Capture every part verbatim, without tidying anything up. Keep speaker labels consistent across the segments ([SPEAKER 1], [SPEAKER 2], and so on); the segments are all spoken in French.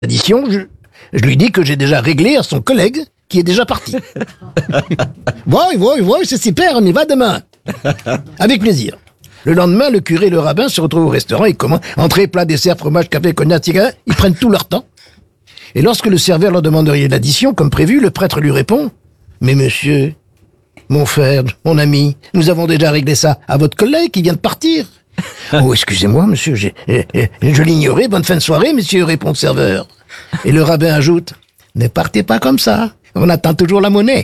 [SPEAKER 1] Addition, je, je lui dis que j'ai déjà réglé à son collègue qui est déjà parti. Oui, oui, oui, c'est super, on y va demain. Avec plaisir. Le lendemain, le curé et le rabbin se retrouvent au restaurant et commandent entrée, plat, dessert, fromage, café, cognac, cigare. Ils prennent tout leur temps. Et lorsque le serveur leur demande de l'addition, comme prévu, le prêtre lui répond « Mais monsieur, mon frère, mon ami, nous avons déjà réglé ça à votre collègue qui vient de partir. » Oh, excusez-moi, monsieur, j'ai, eh, eh, je l'ignorais. Bonne fin de soirée, monsieur, répond le serveur. Et le rabbin ajoute, ne partez pas comme ça. On attend toujours la monnaie.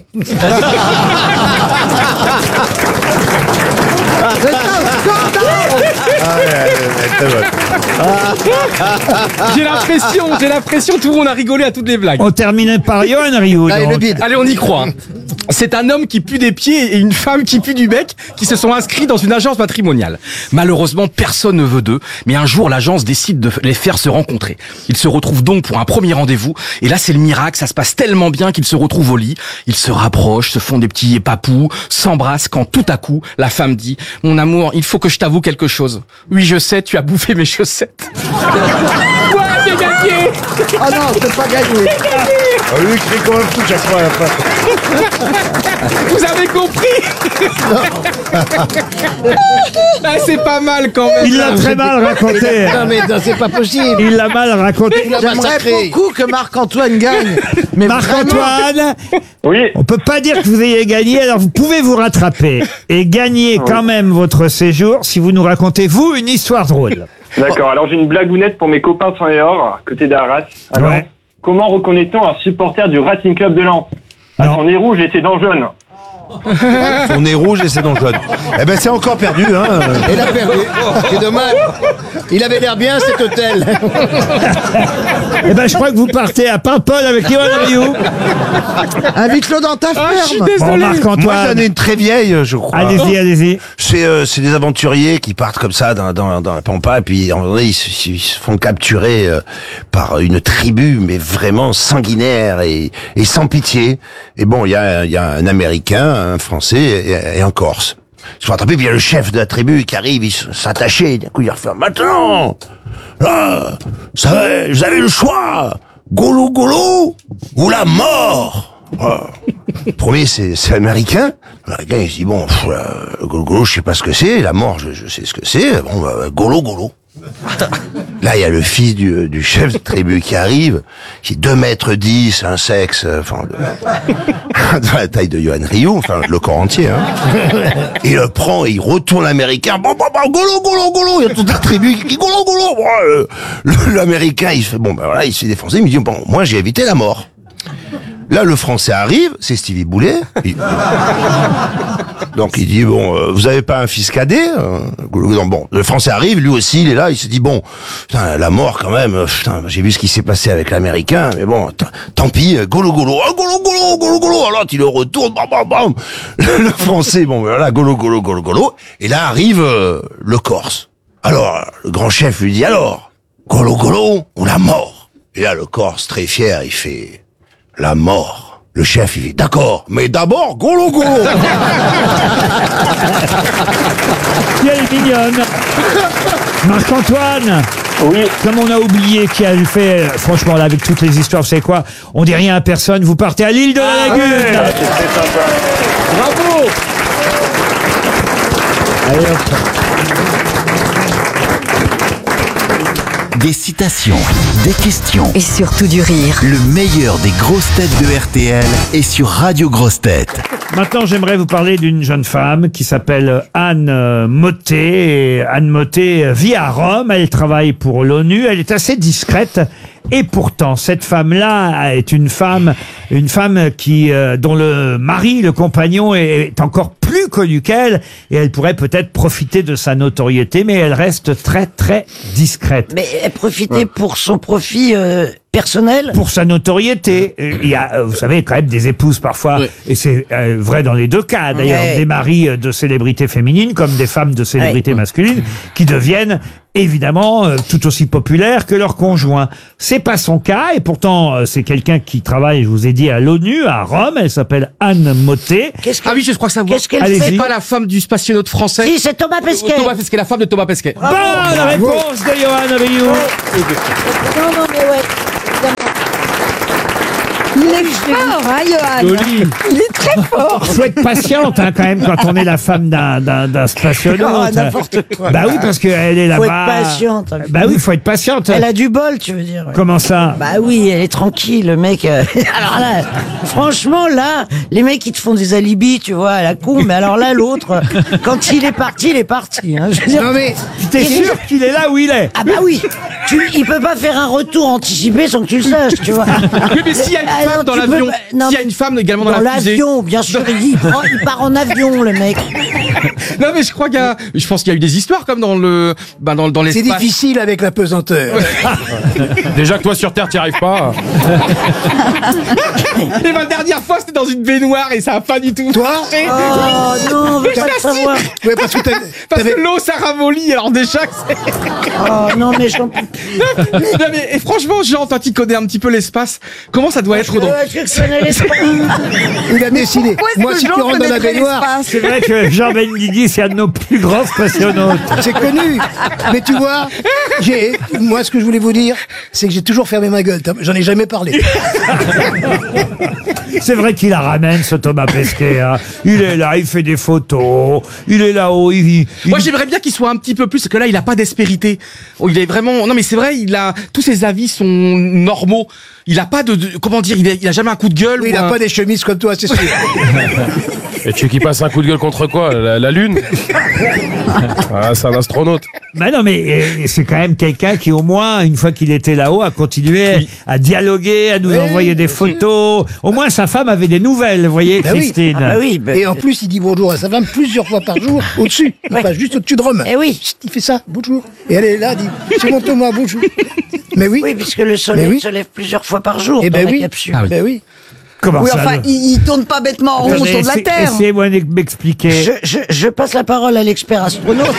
[SPEAKER 2] J'ai l'impression, j'ai l'impression, tout le monde a rigolé à toutes les blagues.
[SPEAKER 3] On terminait par Johan Rioux.
[SPEAKER 1] Allez, le bide.
[SPEAKER 2] Allez, on y croit. C'est un homme qui pue des pieds et une femme qui pue du bec qui se sont inscrits dans une agence matrimoniale. Malheureusement, personne ne veut d'eux, mais un jour, l'agence décide de les faire se rencontrer. Ils se retrouvent donc pour un premier rendez-vous, et là, c'est le miracle, ça se passe tellement bien qu'ils se retrouvent au lit. Ils se rapprochent, se font des petits papous, s'embrassent quand tout à coup, la femme dit « Mon amour, il faut que je t'avoue quelque chose. Oui, je sais, tu as bouffé mes chaussettes. » Ouais, j'ai gagné.
[SPEAKER 1] Ah non, c'est pas gagné.
[SPEAKER 4] Ah, lui, il crie comme un fou chaque fois à la fin.
[SPEAKER 2] Vous avez compris? Ah, c'est pas mal quand même.
[SPEAKER 3] Il l'a très mal raconté.
[SPEAKER 1] Non mais non, c'est pas possible.
[SPEAKER 3] Il l'a mal raconté.
[SPEAKER 1] Il a
[SPEAKER 5] J'aimerais
[SPEAKER 1] massacré.
[SPEAKER 5] beaucoup que Marc-Antoine gagne. Mais
[SPEAKER 3] Marc-Antoine,
[SPEAKER 6] Oui,
[SPEAKER 3] on peut pas dire que vous ayez gagné, alors vous pouvez vous rattraper et gagner quand même votre séjour si vous nous racontez, vous, une histoire drôle.
[SPEAKER 6] d'accord. Alors j'ai une blagounette pour mes copains sans et or, côté d'Arras. Alors,
[SPEAKER 3] Ouais.
[SPEAKER 6] comment reconnaît-on un supporter du Racing Club de Lens?
[SPEAKER 3] Non.
[SPEAKER 6] Son nez rouge et ses dents jaunes.
[SPEAKER 4] Son nez rouge et ses dents jaunes. Eh ben, c'est encore perdu, hein.
[SPEAKER 1] Il a perdu. C'est dommage. Il avait l'air bien cet hôtel.
[SPEAKER 3] Eh ben, je crois que vous partez à Paimpol avec Johan Rioux.
[SPEAKER 5] invite-le dans ta
[SPEAKER 2] Ah, je suis
[SPEAKER 5] ferme.
[SPEAKER 3] Bon,
[SPEAKER 2] désolé.
[SPEAKER 4] Moi, j'en
[SPEAKER 3] Marc-Antoine,
[SPEAKER 4] ai une très vieille, je crois.
[SPEAKER 3] allez-y, allez-y.
[SPEAKER 4] C'est euh, c'est des aventuriers qui partent comme ça dans, dans, dans la pampa et puis en vrai, ils, se- ils se font capturer euh, par une tribu mais vraiment sanguinaire et, et sans pitié. Et bon, il y a, il y a un Américain, un Français et, et un Corse. Ils se font attraper, puis il y a le chef de la tribu qui arrive, il s'attacher, d'un coup il leur fait « Maintenant, là, ça va, vous avez le choix, golo golo ou la mort !» Voilà. Le premier, c'est c'est américain. L'américain, il se dit, bon, pff, euh, le golo golo, je sais pas ce que c'est. La mort, je, je sais ce que c'est. Bon, bah, golo golo. Là, il y a le fils du, du chef de tribu qui arrive, qui est deux mètres dix, un sexe, euh, enfin, de, de la taille de Johan Rioux, enfin, le corps entier, hein. Il le prend et il retourne l'américain. Bon, bon, bon, golo, golo, golo. Il y a toute la tribu qui dit golo, golo. Bon, euh, le- l'américain, il fait, bon, ben voilà, il se fait défoncer. Il me dit, bon, moi, j'ai évité la mort. Là, le Français arrive, c'est Stevie Boulet. Il- Donc il dit, bon, euh, vous avez pas un fils cadet euh, Bon, le Français arrive, lui aussi, il est là, il se dit, bon, putain, la mort quand même, euh, putain, j'ai vu ce qui s'est passé avec l'Américain, mais bon, t- tant pis, euh, golo golo, ah, golo golo, golo golo, alors il le retourne, bam bam bam, le, le Français, bon, ben voilà, golo golo, golo golo, et là arrive euh, le Corse. Alors, le grand chef lui dit, alors, golo golo ou la mort? Et là, le Corse, très fier, il fait... La mort. Le chef, il dit, d'accord, mais d'abord, golo golo.
[SPEAKER 3] Quelle mignonne. Marc-Antoine,
[SPEAKER 6] Oui,
[SPEAKER 3] comme on a oublié qui a fait, euh, franchement, là, avec toutes les histoires, vous savez quoi? On dit rien à personne, vous partez à l'île de la Lagune.
[SPEAKER 6] c'est très sympa.
[SPEAKER 2] Bravo.
[SPEAKER 3] Allez, hop.
[SPEAKER 7] Des citations, des questions.
[SPEAKER 8] Et surtout du rire.
[SPEAKER 7] Le meilleur des grosses têtes de R T L est sur Radio Grosses Têtes.
[SPEAKER 3] Maintenant, j'aimerais vous parler d'une jeune femme qui s'appelle Anne euh, Mottet. Et Anne Mottet euh, vit à Rome. Elle travaille pour l'ONU. Elle est assez discrète. Et pourtant, cette femme-là est une femme, une femme qui, euh, dont le mari, le compagnon, est, est encore plus connu qu'elle. Et elle pourrait peut-être profiter de sa notoriété, mais elle reste très, très discrète.
[SPEAKER 5] Mais elle profitait pour son profit euh, personnel.
[SPEAKER 3] Pour sa notoriété. Euh, Il y a, euh, vous savez, quand même des épouses parfois,
[SPEAKER 2] Oui.
[SPEAKER 3] et c'est euh, vrai dans les deux cas, d'ailleurs,
[SPEAKER 5] Ouais.
[SPEAKER 3] des maris euh, de célébrités féminines comme des femmes de célébrités
[SPEAKER 5] Ouais.
[SPEAKER 3] masculines, qui deviennent évidemment euh, tout aussi populaires que leurs conjoints. C'est pas son cas, et pourtant euh, c'est quelqu'un qui travaille, je vous ai dit, à l'ONU, à Rome. Elle s'appelle Anne Mottet.
[SPEAKER 5] Qu'est-ce
[SPEAKER 2] Ah
[SPEAKER 5] qu'elle
[SPEAKER 2] oui, je crois savoir.
[SPEAKER 5] Qu'est-ce qu'elle
[SPEAKER 3] Allez-y.
[SPEAKER 5] fait?
[SPEAKER 2] C'est pas la femme du spationaute français.
[SPEAKER 5] Si, c'est Thomas Pesquet.
[SPEAKER 2] Thomas Pesquet, la femme de Thomas Pesquet.
[SPEAKER 3] Bonne réponse de Johan Rioux.
[SPEAKER 5] Non, non, mais ouais.
[SPEAKER 8] Il est fort, hein, Johan. Il est très fort.
[SPEAKER 3] Faut être patiente hein, quand même quand on est la femme d'un d'un d'un spationaute.
[SPEAKER 5] Oh, n'importe quoi.
[SPEAKER 3] Bah oui, parce qu'elle est
[SPEAKER 5] Faut
[SPEAKER 3] là-bas.
[SPEAKER 5] être patiente.
[SPEAKER 3] Bah oui, faut être patiente.
[SPEAKER 5] Elle a du bol, tu veux dire. ouais.
[SPEAKER 3] Comment ça?
[SPEAKER 5] Bah oui, elle est tranquille, le mec. euh, Alors là, franchement, là, les mecs, ils te font des alibis, tu vois, à la con. Mais alors là, l'autre, quand il est parti, il est parti. Hein. Je veux dire,
[SPEAKER 1] Non mais,
[SPEAKER 3] T'es
[SPEAKER 5] il est-
[SPEAKER 3] sûr qu'il est là où il est?
[SPEAKER 5] Ah bah oui, tu, il peut pas faire un retour anticipé sans que tu le saches, tu vois.
[SPEAKER 2] Oui, mais s'il y a une
[SPEAKER 5] Ah,
[SPEAKER 2] femme
[SPEAKER 5] non,
[SPEAKER 2] dans
[SPEAKER 5] tu peux
[SPEAKER 2] l'avion,
[SPEAKER 5] pas- non,
[SPEAKER 2] s'il y a une femme également dans,
[SPEAKER 5] Dans
[SPEAKER 2] la fusée.
[SPEAKER 5] l'avion, bien sûr, il, dit, il, prend- il part en avion, le mec.
[SPEAKER 2] Non, mais je crois qu'il y a, je pense qu'il y a eu des histoires comme dans le, ben dans, dans
[SPEAKER 1] c'est
[SPEAKER 2] l'espace.
[SPEAKER 1] difficile avec la pesanteur.
[SPEAKER 9] Déjà que toi sur Terre, t'y arrives pas.
[SPEAKER 2] Et ma dernière fois, c'était dans une baignoire et ça a pas du tout.
[SPEAKER 1] Toi
[SPEAKER 2] marché.
[SPEAKER 5] Oh non, on veut
[SPEAKER 2] Je
[SPEAKER 5] pas le
[SPEAKER 2] t'assure.
[SPEAKER 5] savoir.
[SPEAKER 1] Ouais, parce que t'as-
[SPEAKER 2] Parce
[SPEAKER 1] t'avais-
[SPEAKER 2] que l'eau, ça ramollit, alors déjà que c'est...
[SPEAKER 5] Oh non, mais j'en peux plus.
[SPEAKER 2] Non, mais, et franchement, Jean, toi, tu connais un petit peu l'espace. Comment ça doit être dans...
[SPEAKER 5] Euh, je connais l'espace.
[SPEAKER 1] il a décidé.
[SPEAKER 8] Pourquoi est-ce
[SPEAKER 1] Moi,
[SPEAKER 8] que
[SPEAKER 1] si
[SPEAKER 8] Jean
[SPEAKER 1] tu rentres dans la
[SPEAKER 8] connaîtrait
[SPEAKER 1] baignoire,
[SPEAKER 8] l'espace?
[SPEAKER 3] C'est vrai que Jean Benguigui, c'est un de nos plus grands spationautes.
[SPEAKER 1] c'est connu. Mais tu vois, j'ai, moi, ce que je voulais vous dire, c'est que j'ai toujours fermé ma gueule. J'en ai jamais parlé.
[SPEAKER 3] C'est vrai qu'il la ramène, ce Thomas Pesquet. hein. Il est là, il fait des photos. Il est là-haut, il... il-
[SPEAKER 2] Moi, j'aimerais bien qu'il soit un petit peu plus, parce que là, il a pas d'aspérité. Oh, il est vraiment, non, mais c'est vrai, il a, tous ses avis sont normaux. Il a pas de, de- comment dire, il a, il a jamais un coup de gueule.
[SPEAKER 1] Oui,
[SPEAKER 2] ou
[SPEAKER 1] il a
[SPEAKER 2] un-
[SPEAKER 1] pas des chemises comme toi, c'est sûr.
[SPEAKER 9] Et tu veux qu'il passe un coup de gueule contre quoi? La, la Lune? Ah, c'est un astronaute.
[SPEAKER 3] Bah non, mais euh, c'est quand même quelqu'un qui, au moins, une fois qu'il était là-haut, a continué à dialoguer, à nous
[SPEAKER 1] Oui,
[SPEAKER 3] envoyer des photos. Au moins, sa femme avait des nouvelles, vous voyez,
[SPEAKER 1] Bah oui.
[SPEAKER 3] Christine.
[SPEAKER 5] Ah oui, bah,
[SPEAKER 1] Et en plus, il dit bonjour à sa femme plusieurs fois par jour, au-dessus. Il
[SPEAKER 5] Ouais.
[SPEAKER 1] passe juste au-dessus de Rome.
[SPEAKER 5] Eh oui.
[SPEAKER 1] Chut, il fait ça, bonjour. Et elle est là, elle dit, c'est mon Thomas, bonjour. Mais oui.
[SPEAKER 5] oui, puisque le soleil
[SPEAKER 1] Mais oui.
[SPEAKER 5] se lève plusieurs fois par jour
[SPEAKER 1] Eh
[SPEAKER 5] dans
[SPEAKER 1] ben
[SPEAKER 5] la
[SPEAKER 1] oui.
[SPEAKER 5] capsule.
[SPEAKER 2] Ah oui.
[SPEAKER 1] Ben oui.
[SPEAKER 3] Comment
[SPEAKER 8] Oui,
[SPEAKER 3] ça
[SPEAKER 8] enfin,
[SPEAKER 3] le-
[SPEAKER 8] il, il tourne pas bêtement en rond
[SPEAKER 3] Attendez,
[SPEAKER 8] autour de la
[SPEAKER 3] essayez-
[SPEAKER 8] Terre.
[SPEAKER 3] Essayez-moi de m'expliquer.
[SPEAKER 5] Je, je, je passe la parole à l'expert astronaute.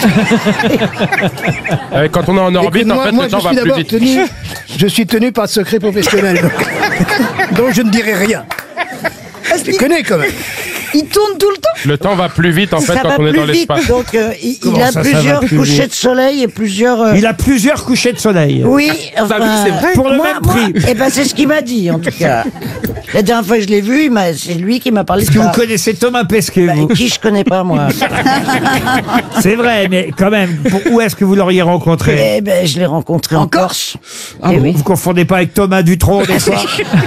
[SPEAKER 9] Euh, Quand on est en orbite,
[SPEAKER 1] Écoute,
[SPEAKER 9] en
[SPEAKER 1] moi,
[SPEAKER 9] fait,
[SPEAKER 1] moi,
[SPEAKER 9] le
[SPEAKER 1] je
[SPEAKER 9] temps
[SPEAKER 1] suis
[SPEAKER 9] va plus
[SPEAKER 1] d'abord
[SPEAKER 9] vite.
[SPEAKER 1] tenu, je suis tenu par le secret professionnel. Donc, donc je ne dirai rien.
[SPEAKER 8] Parce
[SPEAKER 1] Je les
[SPEAKER 8] qu'il-
[SPEAKER 1] connais quand même.
[SPEAKER 8] il tourne tout le temps.
[SPEAKER 9] Le temps va plus vite, en fait,
[SPEAKER 5] ça
[SPEAKER 9] quand
[SPEAKER 5] va
[SPEAKER 9] on est
[SPEAKER 5] plus
[SPEAKER 9] dans
[SPEAKER 5] vite,
[SPEAKER 9] l'espace.
[SPEAKER 5] donc euh, il, il
[SPEAKER 3] Comment
[SPEAKER 5] a
[SPEAKER 3] ça, ça va
[SPEAKER 5] plusieurs
[SPEAKER 3] plus
[SPEAKER 5] couchers
[SPEAKER 3] vite
[SPEAKER 5] de soleil et plusieurs... euh,
[SPEAKER 3] Il a plusieurs couchers de soleil.
[SPEAKER 5] Oui, enfin,
[SPEAKER 2] oui, c'est vrai.
[SPEAKER 3] Pour le
[SPEAKER 5] moi,
[SPEAKER 3] même
[SPEAKER 5] moi,
[SPEAKER 3] prix.
[SPEAKER 5] eh ben, c'est ce qu'il m'a dit, en tout cas. La dernière fois que je l'ai vu, il m'a- c'est lui qui m'a parlé
[SPEAKER 3] Est-ce
[SPEAKER 5] de
[SPEAKER 3] que vous
[SPEAKER 5] ça.
[SPEAKER 3] connaissez Thomas Pesquet,
[SPEAKER 5] Bah,
[SPEAKER 3] vous
[SPEAKER 5] qui je connais pas, moi.
[SPEAKER 3] C'est vrai, mais quand même, pour- où est-ce que vous l'auriez rencontré?
[SPEAKER 5] Eh ben, je l'ai rencontré en, Corse.
[SPEAKER 3] Ah,
[SPEAKER 5] Eh
[SPEAKER 3] vous,
[SPEAKER 5] oui.
[SPEAKER 3] vous confondez pas avec Thomas Dutronc, des fois?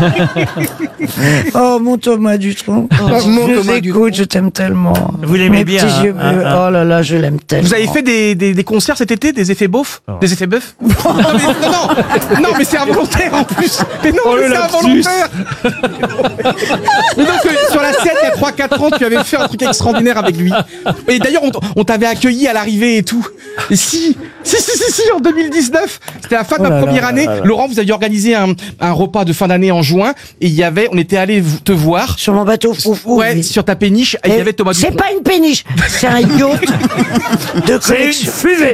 [SPEAKER 5] Oh, mon Thomas Dutronc. Oh,
[SPEAKER 1] mon
[SPEAKER 5] je
[SPEAKER 1] Thomas
[SPEAKER 5] t'écoute, je t'aime tellement.
[SPEAKER 3] Vous l'aimez
[SPEAKER 5] Mes
[SPEAKER 3] bien,
[SPEAKER 5] petits
[SPEAKER 3] hein,
[SPEAKER 5] yeux
[SPEAKER 3] hein,
[SPEAKER 5] bleus.
[SPEAKER 3] hein.
[SPEAKER 5] Oh là là, je l'aime tellement.
[SPEAKER 2] Vous avez fait des, des, des concerts cet été, des effets beaufs, des effets bœufs. non, mais, non, non, non, mais c'est involontaire en plus. Mais non,
[SPEAKER 3] Oh,
[SPEAKER 2] mais
[SPEAKER 3] le
[SPEAKER 2] c'est
[SPEAKER 3] lapsus.
[SPEAKER 2] involontaire. Mais donc euh, sur la scène il y a trois quatre ans, tu avais fait un truc extraordinaire avec lui. Et d'ailleurs, on, t- on t'avait accueilli à l'arrivée et tout. Et si, si, si, si, si, en deux mille dix-neuf, c'était la fin de
[SPEAKER 3] Oh
[SPEAKER 2] ma
[SPEAKER 3] là
[SPEAKER 2] première
[SPEAKER 3] là
[SPEAKER 2] année.
[SPEAKER 3] là là.
[SPEAKER 2] Laurent, vous aviez organisé un, un repas de fin d'année en juin et il y avait, on était allé te voir.
[SPEAKER 5] Sur mon bateau foufou.
[SPEAKER 2] Ouais,
[SPEAKER 5] oui.
[SPEAKER 2] sur ta péniche, et il y avait Thomas
[SPEAKER 5] C'est
[SPEAKER 2] Dutronc.
[SPEAKER 5] pas une péniche, c'est un yacht de
[SPEAKER 3] C'est une
[SPEAKER 5] collection.
[SPEAKER 3] fusée.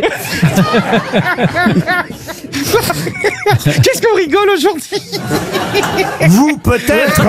[SPEAKER 2] Qu'est-ce qu'on rigole aujourd'hui?
[SPEAKER 3] Vous, peut-être.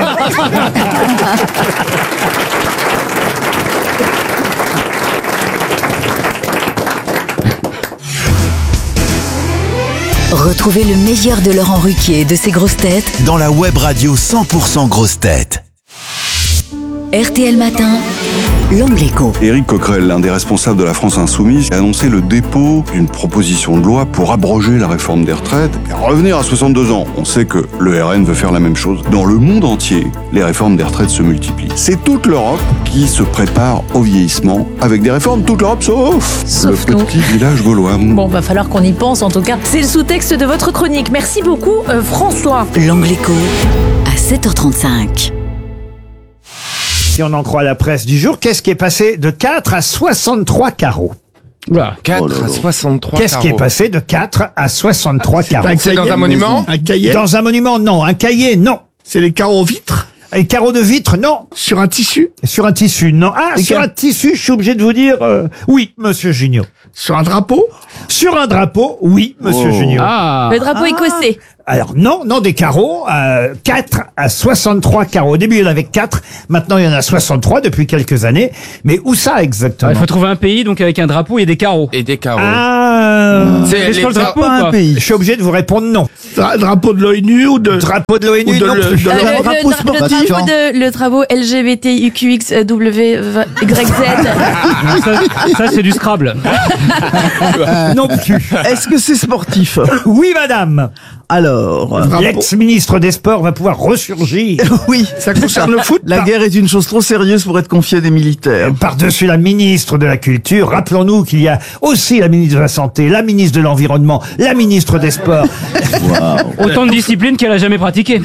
[SPEAKER 10] Retrouvez le meilleur de Laurent Ruquier et de ses grosses têtes
[SPEAKER 7] Dans la web radio cent pour cent grosses têtes.
[SPEAKER 10] R T L Matin, l'Angle Écho.
[SPEAKER 11] Éric Coquerel, l'un des responsables de la France Insoumise, a annoncé le dépôt d'une proposition de loi pour abroger la réforme des retraites et revenir à soixante-deux ans. On sait que le R N veut faire la même chose. Dans le monde entier, les réformes des retraites se multiplient. C'est toute l'Europe qui se prépare au vieillissement avec des réformes, toute l'Europe sauf,
[SPEAKER 12] Sauf
[SPEAKER 11] le
[SPEAKER 12] nous.
[SPEAKER 11] petit village gaulois.
[SPEAKER 12] Bon, va falloir qu'on y pense en tout cas. C'est le sous-texte de votre chronique. Merci beaucoup, euh, François.
[SPEAKER 10] L'Angle Écho, à sept heures trente-cinq.
[SPEAKER 3] Si on en croit la presse du jour, qu'est-ce qui est passé de quatre à soixante-trois carreaux?
[SPEAKER 9] quatre à soixante-trois
[SPEAKER 3] Qu'est-ce qui est passé de quatre à soixante-trois carreaux?
[SPEAKER 9] C'est dans un monument?
[SPEAKER 1] Un cahier.
[SPEAKER 3] Dans un monument, non. Un cahier, non.
[SPEAKER 1] C'est les carreaux vitres.
[SPEAKER 3] Les carreaux de vitre, non.
[SPEAKER 1] Sur un tissu.
[SPEAKER 3] Sur un tissu, non. Ah,
[SPEAKER 1] Les
[SPEAKER 3] sur
[SPEAKER 1] car-
[SPEAKER 3] un tissu, je suis obligé de vous dire euh, oui, monsieur Junio.
[SPEAKER 1] Sur un drapeau.
[SPEAKER 3] Sur un drapeau, oui, monsieur Junio.
[SPEAKER 12] Le drapeau écossais.
[SPEAKER 3] Alors non, non des carreaux, euh, quatre à soixante-trois carreaux. Au début, il y en avait quatre, maintenant il y en a soixante-trois depuis quelques années. Mais où ça exactement?
[SPEAKER 13] Il faut trouver un pays donc avec un drapeau et des carreaux.
[SPEAKER 14] Et des carreaux.
[SPEAKER 3] Ah,
[SPEAKER 14] C'est
[SPEAKER 13] sur le
[SPEAKER 14] les-
[SPEAKER 13] drapeau
[SPEAKER 3] pas
[SPEAKER 13] ou
[SPEAKER 3] un
[SPEAKER 13] pas
[SPEAKER 3] pays. Je suis obligé de vous répondre non.
[SPEAKER 1] Dra- Drapeau de l'ONU ou de...
[SPEAKER 3] Drapeau de l'ONU,
[SPEAKER 1] Ou de
[SPEAKER 3] non
[SPEAKER 1] le-
[SPEAKER 3] plus.
[SPEAKER 1] de
[SPEAKER 12] Euh,
[SPEAKER 1] le-
[SPEAKER 12] le,
[SPEAKER 15] drapeau
[SPEAKER 12] le dra- le
[SPEAKER 15] sportif.
[SPEAKER 12] drapeau de le drapeau L G B T U Q X W Y Z.
[SPEAKER 13] Ça, ça, c'est du Scrabble.
[SPEAKER 3] Non plus.
[SPEAKER 15] Est-ce que c'est sportif?
[SPEAKER 3] Oui, madame.
[SPEAKER 15] Alors,
[SPEAKER 3] L'ex-ministre des Sports va pouvoir ressurgir.
[SPEAKER 15] oui.
[SPEAKER 1] Ça concerne le foot?
[SPEAKER 15] La guerre est une chose trop sérieuse pour être confiée à des militaires.
[SPEAKER 3] Par-dessus la ministre de la Culture, rappelons-nous qu'il y a aussi la ministre de la Santé, la ministre de l'Environnement, la ministre des Sports.
[SPEAKER 13] Autant de disciplines qu'elle a jamais pratiquées.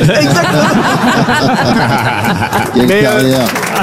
[SPEAKER 3] Mais, euh,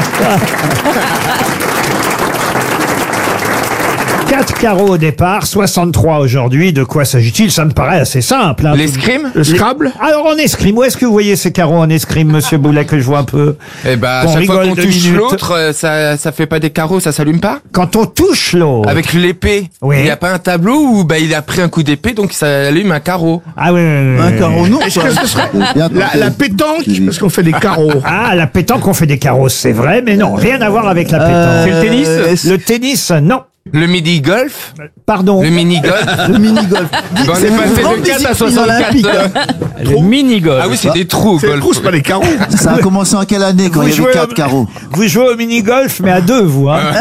[SPEAKER 3] Quatre carreaux au départ, soixante-trois aujourd'hui. De quoi s'agit-il? Ça me paraît assez simple. Hein.
[SPEAKER 14] L'escrime?
[SPEAKER 1] Le Scrabble?
[SPEAKER 3] Alors en escrime, où est-ce que vous voyez ces carreaux en escrime, monsieur Boulet, que je vois un peu?
[SPEAKER 14] Eh ben, à
[SPEAKER 3] Qu'on
[SPEAKER 14] chaque fois
[SPEAKER 3] rigole
[SPEAKER 14] qu'on
[SPEAKER 3] deux
[SPEAKER 14] touche
[SPEAKER 3] minutes.
[SPEAKER 14] l'autre, euh, ça, ça fait pas des carreaux, ça s'allume pas?
[SPEAKER 3] Quand on touche l'autre.
[SPEAKER 14] Avec l'épée.
[SPEAKER 3] Oui.
[SPEAKER 14] Il n'y a pas un tableau où bah, il a pris un coup d'épée, donc ça allume un carreau.
[SPEAKER 3] Ah oui, oui, oui,
[SPEAKER 15] Un
[SPEAKER 3] oui.
[SPEAKER 15] carreau, non.
[SPEAKER 1] Est-ce
[SPEAKER 15] quoi.
[SPEAKER 1] que ce serait la, la pétanque? Parce qu'on fait des carreaux.
[SPEAKER 3] Ah, la pétanque, on fait des carreaux, c'est vrai, mais non, rien à voir avec la pétanque.
[SPEAKER 15] Euh,
[SPEAKER 13] C'est le tennis
[SPEAKER 15] est-ce-
[SPEAKER 3] Le tennis, non.
[SPEAKER 14] Le midi-golf?
[SPEAKER 3] Pardon.
[SPEAKER 14] Le mini-golf?
[SPEAKER 15] Le mini-golf.
[SPEAKER 14] Bah, on
[SPEAKER 15] C'est
[SPEAKER 14] est
[SPEAKER 15] une
[SPEAKER 14] passé
[SPEAKER 15] grande
[SPEAKER 14] de quatre à
[SPEAKER 15] discipline olympique.
[SPEAKER 14] soixante-quatre.
[SPEAKER 13] Le mini-golf.
[SPEAKER 14] Ah oui, c'est des trous au
[SPEAKER 1] C'est le
[SPEAKER 14] golf.
[SPEAKER 1] trou, c'est pas des carreaux.
[SPEAKER 16] Ça a commencé en quelle année quand
[SPEAKER 3] Vous
[SPEAKER 16] il y avait
[SPEAKER 3] jouez
[SPEAKER 16] quatre
[SPEAKER 3] au-
[SPEAKER 16] carreaux?
[SPEAKER 3] Vous jouez au mini-golf, mais à deux, vous. Hein.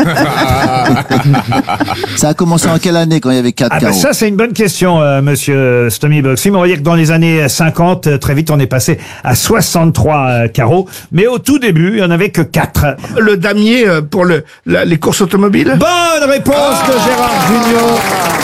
[SPEAKER 16] Ça a commencé en quelle année quand il y avait quatre
[SPEAKER 3] Ah bah
[SPEAKER 16] carreaux?
[SPEAKER 3] ça, c'est une bonne question, euh, monsieur Stomy Boxy. Mais on va dire que dans les années cinquante, euh, très vite, on est passé à soixante-trois euh, carreaux. Mais au tout début, il n'y en avait que quatre.
[SPEAKER 1] Le damier euh, pour le, la- les courses automobiles?
[SPEAKER 3] Bonne réponse de Gérard Junior.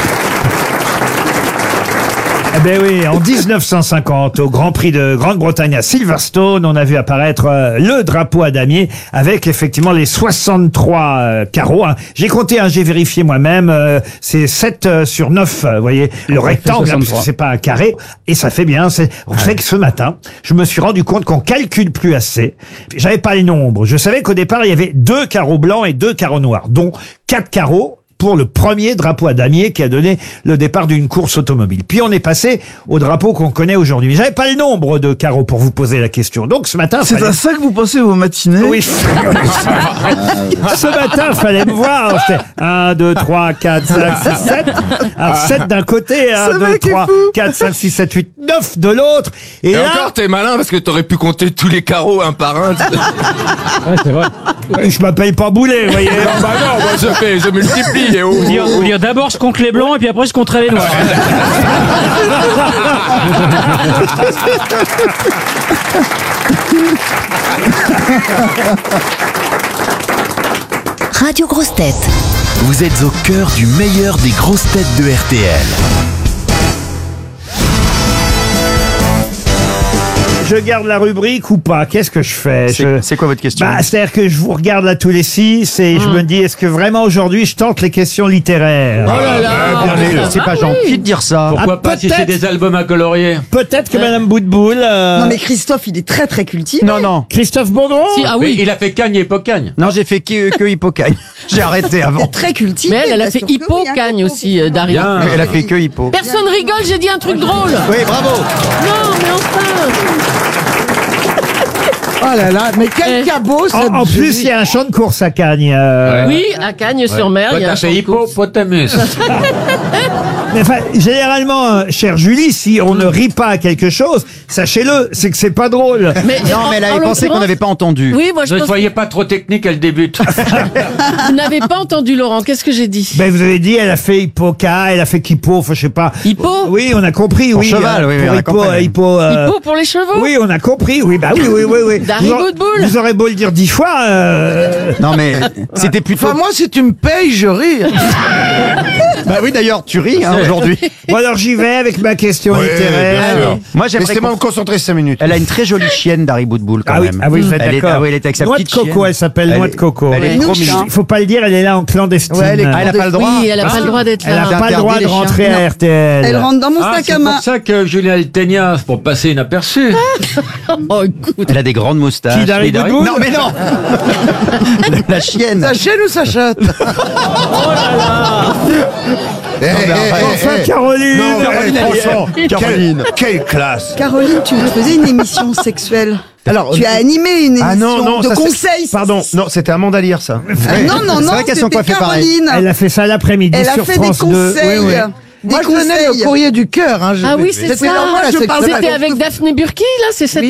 [SPEAKER 3] Eh ben oui, en dix-neuf cent cinquante, au Grand Prix de Grande-Bretagne à Silverstone, on a vu apparaître euh, le drapeau à damier avec effectivement les soixante-trois euh, carreaux. hein. J'ai compté, hein, j'ai vérifié moi-même, euh, c'est sept euh, sur neuf, euh, vous voyez, le rectangle, hein, parce que c'est pas un carré, et ça fait bien. C'est Vous savez que ce matin, je me suis rendu compte qu'on calcule plus assez. J'avais pas les nombres. Je savais qu'au départ, il y avait deux carreaux blancs et deux carreaux noirs, dont quatre carreaux pour le premier drapeau à damier qui a donné le départ d'une course automobile. Puis on est passé au drapeau qu'on connaît aujourd'hui. Mais j'avais pas le nombre de carreaux pour vous poser la question. Donc ce matin,
[SPEAKER 15] C'est
[SPEAKER 3] fallait-
[SPEAKER 15] à ça que vous passez vos matinées?
[SPEAKER 3] Oui. Ce matin, fallait me voir. C'était un, deux, trois, quatre, cinq, six, sept. Alors sept d'un côté, un,
[SPEAKER 15] Ce
[SPEAKER 3] deux,
[SPEAKER 15] mec est
[SPEAKER 3] trois,
[SPEAKER 15] fou.
[SPEAKER 3] quatre, cinq, six, sept, huit, neuf de l'autre. Et,
[SPEAKER 14] Et
[SPEAKER 3] là,
[SPEAKER 14] encore, t'es malin parce que t'aurais pu compter tous les carreaux un par un.
[SPEAKER 13] Ouais, c'est vrai.
[SPEAKER 3] je m'appelle pas Boulet, vous voyez.
[SPEAKER 14] Non, bah non, moi je fais, je multiplie. Et oh,
[SPEAKER 13] Faut dire,
[SPEAKER 14] oh,
[SPEAKER 13] faut
[SPEAKER 14] oh.
[SPEAKER 13] dire d'abord je compte les blancs et puis après je compterai les noirs.
[SPEAKER 10] Radio Grosse Tête.
[SPEAKER 7] Vous êtes au cœur du meilleur des grosses têtes de R T L.
[SPEAKER 3] Je garde la rubrique ou pas? Qu'est-ce que je fais? Je-
[SPEAKER 17] C'est quoi votre question?
[SPEAKER 3] Bah, c'est-à-dire que je vous regarde là tous les six et je me dis, est-ce que vraiment aujourd'hui je tente les questions littéraires?
[SPEAKER 17] Oh là là.
[SPEAKER 3] Ouais, bien sûr.
[SPEAKER 17] C'est pas gentil de dire ça.
[SPEAKER 3] Pourquoi Ah, pas si c'est peut-être. des
[SPEAKER 17] albums à colorier?
[SPEAKER 3] Peut-être que Madame Boutboul. euh,
[SPEAKER 8] Non mais Christophe, il est très très cultivé.
[SPEAKER 17] Non, non.
[SPEAKER 3] Christophe Bourdon?
[SPEAKER 12] Si, ah oui.
[SPEAKER 17] Mais il a fait Cagne et Hippocagne. Non, j'ai fait que, que Hippocagne. J'ai arrêté
[SPEAKER 8] Il
[SPEAKER 17] avant.
[SPEAKER 8] est très cultivé.
[SPEAKER 12] Mais elle, elle a
[SPEAKER 8] bien
[SPEAKER 12] fait
[SPEAKER 8] sûr que oui, hein,
[SPEAKER 12] hippo-cagne
[SPEAKER 8] Coco.
[SPEAKER 12] aussi, euh, Dari.
[SPEAKER 17] Bien, elle a fait que Hippo.
[SPEAKER 12] Personne rigole, j'ai dit un truc drôle.
[SPEAKER 17] Oui, bravo.
[SPEAKER 12] Non, mais enfin.
[SPEAKER 8] Oh là là, mais quel
[SPEAKER 12] Eh.
[SPEAKER 8] cabot cette
[SPEAKER 3] En, en plus,
[SPEAKER 8] jury.
[SPEAKER 3] il y a un champ de course à Cagnes. euh,
[SPEAKER 12] Oui, à Cagnes-sur-Mer, il y a un champ de course.
[SPEAKER 17] Hippopotamus.
[SPEAKER 3] Mais enfin, généralement, euh, chère Julie, si on ne rit pas à quelque chose, sachez-le, c'est que c'est pas drôle.
[SPEAKER 12] Mais
[SPEAKER 17] Non,
[SPEAKER 12] en-
[SPEAKER 17] mais elle
[SPEAKER 12] en
[SPEAKER 17] avait pensé qu'on
[SPEAKER 12] l'occurrence-
[SPEAKER 17] n'avait pas entendu.
[SPEAKER 12] Oui, moi je
[SPEAKER 17] Ne
[SPEAKER 12] pense
[SPEAKER 17] soyez pas trop technique, elle débute.
[SPEAKER 12] que vous n'avez pas entendu Laurent. Qu'est-ce que j'ai dit?
[SPEAKER 3] Ben, vous avez dit, elle a fait hippoca, elle a fait hippo, enfin, je sais pas.
[SPEAKER 12] Hippo?
[SPEAKER 3] Oui, on a compris,
[SPEAKER 17] Pour
[SPEAKER 3] oui.
[SPEAKER 17] cheval,
[SPEAKER 3] euh,
[SPEAKER 17] oui, oui,
[SPEAKER 3] pour
[SPEAKER 17] on a
[SPEAKER 3] hippo,
[SPEAKER 17] compris.
[SPEAKER 3] euh, hippo, euh,
[SPEAKER 12] Hippo pour les chevaux?
[SPEAKER 3] Oui, on a compris, oui, bah oui, oui, oui, oui.
[SPEAKER 12] Dari
[SPEAKER 3] Vous aurez-
[SPEAKER 12] Boudboul.
[SPEAKER 3] Vous aurez beau le dire dix fois, euh,
[SPEAKER 17] Non, mais c'était plutôt.
[SPEAKER 8] Enfin moi si tu me payes, je ris.
[SPEAKER 17] Bah oui, d'ailleurs, tu ris hein, aujourd'hui.
[SPEAKER 3] Bon, alors j'y vais avec ma question
[SPEAKER 4] Oui,
[SPEAKER 3] littéraire.
[SPEAKER 4] bien sûr.
[SPEAKER 17] Moi, j'aimerais
[SPEAKER 4] Laissez-moi
[SPEAKER 17] qu'on-
[SPEAKER 4] me concentrer cinq minutes.
[SPEAKER 17] Elle a une très jolie chienne, Dari Boudboul, quand
[SPEAKER 3] Ah oui,
[SPEAKER 17] même.
[SPEAKER 3] ah oui, vous êtes
[SPEAKER 17] Elle est-
[SPEAKER 3] d'accord.
[SPEAKER 17] ah oui, elle est avec sa
[SPEAKER 3] Noix de
[SPEAKER 17] petite
[SPEAKER 3] coco,
[SPEAKER 17] chienne.
[SPEAKER 3] elle s'appelle
[SPEAKER 17] Elle
[SPEAKER 3] Noix
[SPEAKER 17] est-
[SPEAKER 3] de coco.
[SPEAKER 17] Elle est
[SPEAKER 8] Nous,
[SPEAKER 17] trop
[SPEAKER 8] chien.
[SPEAKER 17] mignonne.
[SPEAKER 3] Il faut pas le dire, elle est là en clandestine.
[SPEAKER 8] Ouais, elle est
[SPEAKER 17] Ah, elle a pas le droit.
[SPEAKER 12] Oui, elle a pas le droit d'être
[SPEAKER 3] Elle n'a
[SPEAKER 12] là.
[SPEAKER 3] pas le droit de
[SPEAKER 17] interdit les
[SPEAKER 3] rentrer
[SPEAKER 8] chiens.
[SPEAKER 3] à R T L.
[SPEAKER 8] Elle rentre dans mon sac à main.
[SPEAKER 17] ça que Julien Altegna, pour passer inaperçu.
[SPEAKER 12] Oh, écoute.
[SPEAKER 17] Elle a des grandes moustaches.
[SPEAKER 3] Qui, Dari
[SPEAKER 17] Et Dari-
[SPEAKER 3] Boudboul
[SPEAKER 17] Non, mais non. La chienne.
[SPEAKER 8] Sa chaîne ou sa chatte?
[SPEAKER 4] Eh, eh, eh,
[SPEAKER 3] Enfin,
[SPEAKER 4] eh.
[SPEAKER 3] Caroline
[SPEAKER 4] Non, mais
[SPEAKER 3] Caroline, elle-
[SPEAKER 4] franchement,
[SPEAKER 3] elle-
[SPEAKER 4] Caroline, quelle classe.
[SPEAKER 8] Caroline, tu faisais une émission sexuelle.
[SPEAKER 18] Alors,
[SPEAKER 8] tu as animé une émission
[SPEAKER 18] Ah non, non,
[SPEAKER 8] de
[SPEAKER 18] ça, c'est-
[SPEAKER 8] conseils.
[SPEAKER 18] Pardon, non, c'était Amanda Lear, ça.
[SPEAKER 8] Ah, non, non, non, c'était Caroline.
[SPEAKER 3] Elle a fait ça l'après-midi
[SPEAKER 8] Elle a
[SPEAKER 3] sur
[SPEAKER 8] fait des
[SPEAKER 3] France deux.
[SPEAKER 8] conseils.
[SPEAKER 3] Oui, oui.
[SPEAKER 8] Des
[SPEAKER 5] Moi, je connais le
[SPEAKER 8] conseils.
[SPEAKER 5] courrier du cœur. Hein, je-
[SPEAKER 12] Ah oui, c'est
[SPEAKER 5] C'était
[SPEAKER 12] ça.
[SPEAKER 5] vraiment la
[SPEAKER 12] Je parle-
[SPEAKER 5] sexuelle.
[SPEAKER 12] C'était avec Daphné Burki, là, c'est cette